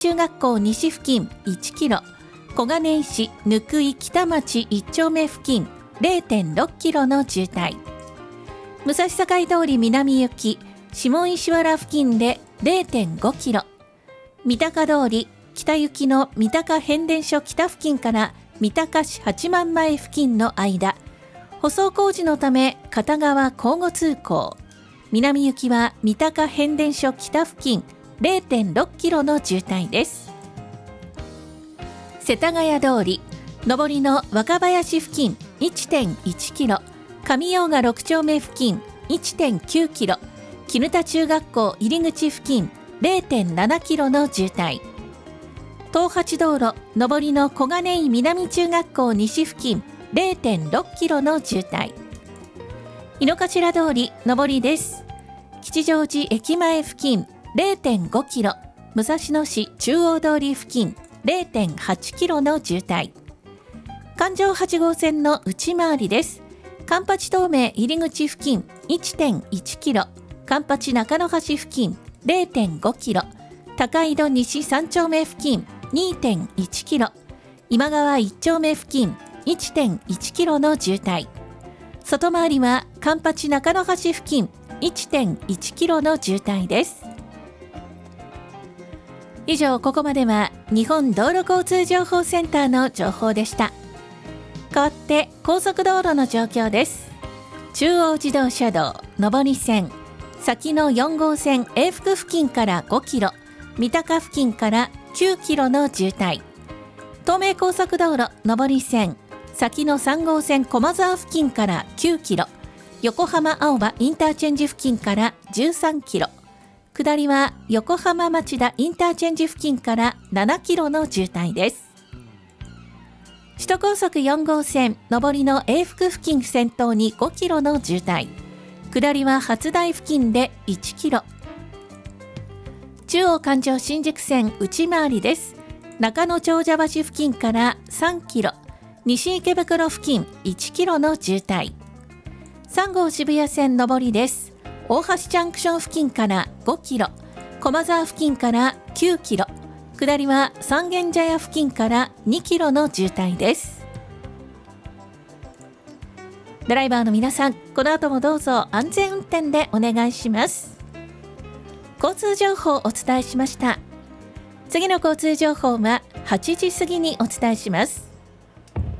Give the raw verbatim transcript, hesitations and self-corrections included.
中学校西付近いちキロ、小金井市貫井北町いち丁目付近 れいてんろっキロの渋滞。武蔵境通り南行き下石原付近で れいてんごキロ、三鷹通り北行きの三鷹変電所北付近から三鷹市八幡前付近の間、舗装工事のため片側交互通行。南行きは三鷹変電所北付近 れいてんろっキロの渋滞です。世田谷通り上りの若林付近 いってんいちキロ、上用賀ろく丁目付近 いってんきゅうキロ、絹田中学校入り口付近 れいてんななキロの渋滞。東八道路上りの小金井南中学校西付近 れいてんろっキロの渋滞。井の頭通り上りです。吉祥寺駅前付近 れいてんごキロ、武蔵野市中央通り付近 れいてんはちキロの渋滞。環状はち号線の内回りです。環八東名入り口付近 いってんいちキロ、環八中野橋付近 れいてんごキロ、高井戸西さん丁目付近 にてんいちキロ、今川いち丁目付近 いってんいちキロの渋滞。外回りは環八中野橋付近 いってんいちキロの渋滞です。以上、ここまでは日本道路交通情報センターの情報でした。代わって高速道路の状況です。中央自動車道上り線、先のよん号線永福付近からごキロ、三鷹付近からきゅうキロの渋滞。東名高速道路上り線、先のさん号線駒沢付近からきゅうキロ、横浜青葉インターチェンジ付近からじゅうさんキロ、下りは横浜町田インターチェンジ付近からななキロの渋滞です。首都高速よん号線上りの永福付近先頭にごキロの渋滞、下りは初台付近でいちキロ。中央環状新宿線内回りです。中野長者橋付近からさんキロ、西池袋付近いちキロの渋滞。さん号渋谷線上りです。大橋ジャンクション付近からごキロ、駒沢付近からきゅうキロ、下りは三軒茶屋付近からにキロの渋滞です。ドライバーの皆さん、この後もどうぞ安全運転でお願いします。交通情報をお伝えしました。次の交通情報ははちじ過ぎにお伝えします。